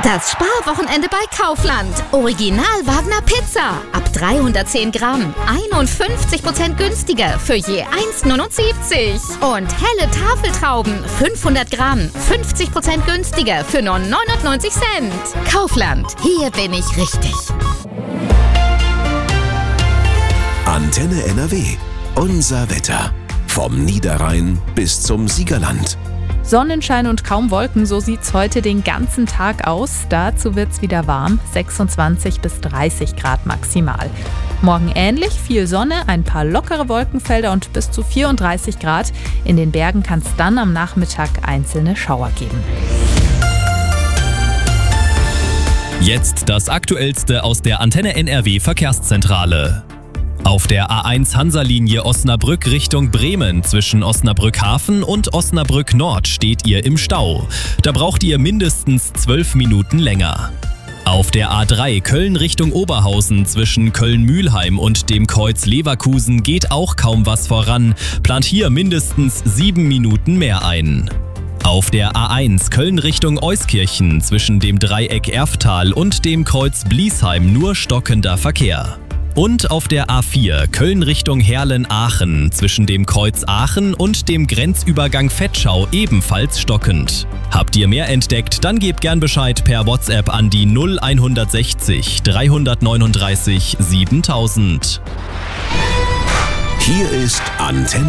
Das Sparwochenende bei Kaufland. Original Wagner Pizza. Ab 310 Gramm. 51% günstiger für je 1,79. Und helle Tafeltrauben. 500 Gramm. 50% günstiger für nur 99 Cent. Kaufland. Hier bin ich richtig. Antenne NRW. Unser Wetter. Vom Niederrhein bis zum Siegerland. Sonnenschein und kaum Wolken, so sieht's heute den ganzen Tag aus. Dazu wird's wieder warm, 26 bis 30 Grad maximal. Morgen ähnlich, viel Sonne, ein paar lockere Wolkenfelder und bis zu 34 Grad. In den Bergen kann es dann am Nachmittag einzelne Schauer geben. Jetzt das Aktuellste aus der Antenne NRW Verkehrszentrale. Auf der A1 Hansa-Linie Osnabrück Richtung Bremen zwischen Osnabrück Hafen und Osnabrück Nord steht ihr im Stau. Da braucht ihr mindestens 12 Minuten länger. Auf der A3 Köln Richtung Oberhausen zwischen Köln-Mühlheim und dem Kreuz Leverkusen geht auch kaum was voran. Plant hier mindestens 7 Minuten mehr ein. Auf der A1 Köln Richtung Euskirchen zwischen dem Dreieck Erftal und dem Kreuz Bliesheim nur stockender Verkehr. Und auf der A4 Köln Richtung Herlen-Aachen zwischen dem Kreuz Aachen und dem Grenzübergang Vetschau ebenfalls stockend. Habt ihr mehr entdeckt, dann gebt gern Bescheid per WhatsApp an die 0160 339 7000. Hier ist Antenne